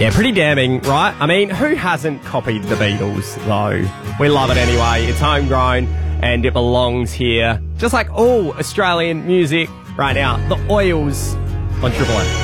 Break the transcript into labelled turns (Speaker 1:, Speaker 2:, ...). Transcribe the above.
Speaker 1: Yeah, pretty damning, right? I mean, who hasn't copied the Beatles, though? We love it anyway. It's homegrown and it belongs here. Just like all Australian music right now. The Oils on Triple M.